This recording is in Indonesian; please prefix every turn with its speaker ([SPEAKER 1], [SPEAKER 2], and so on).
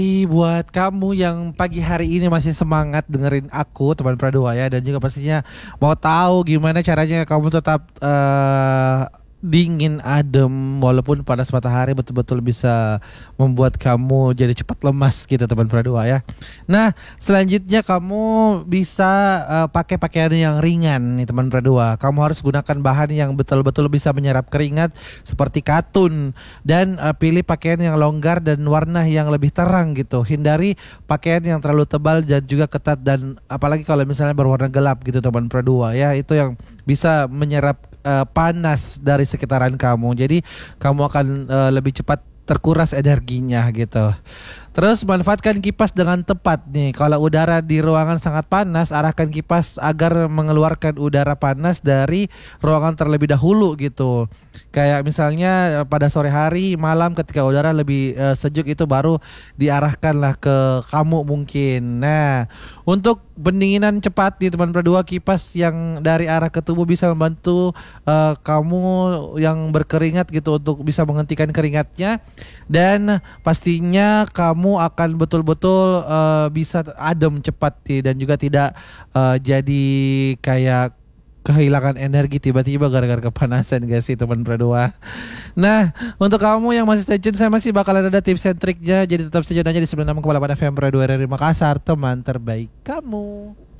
[SPEAKER 1] Buat kamu yang pagi hari ini masih semangat dengerin aku teman Pradua ya, dan juga pastinya mau tahu gimana caranya kamu tetap dingin adem walaupun panas matahari betul-betul bisa membuat kamu jadi cepat lemas gitu teman Pradua ya. Nah, selanjutnya kamu bisa pakai pakaian yang ringan nih teman Pradua. Kamu harus gunakan bahan yang betul-betul bisa menyerap keringat seperti katun, dan pilih pakaian yang longgar dan warna yang lebih terang gitu. Hindari pakaian yang terlalu tebal dan juga ketat, dan apalagi kalau misalnya berwarna gelap gitu teman Pradua ya. Itu yang bisa menyerap panas dari sekitaran kamu. Jadi kamu akan lebih cepat terkuras energinya gitu. Terus manfaatkan kipas dengan tepat nih. Kalau udara di ruangan sangat panas, arahkan kipas agar mengeluarkan udara panas dari ruangan terlebih dahulu gitu. Kayak misalnya pada sore hari, malam ketika udara lebih sejuk itu baru diarahkanlah ke kamu mungkin. Nah, untuk pendinginan cepat di teman berdua, kipas yang dari arah ke tubuh bisa membantu kamu yang berkeringat gitu untuk bisa menghentikan keringatnya, dan pastinya kamu akan betul-betul bisa adem cepat dan juga tidak jadi kayak kehilangan energi tiba-tiba gara-gara kepanasan guys sih teman berdua. Nah, untuk kamu yang masih stay tune, saya masih bakalan ada tips and triknya. Jadi tetap stay tune aja di 96,8 FM Berdua dari Makassar, teman terbaik kamu.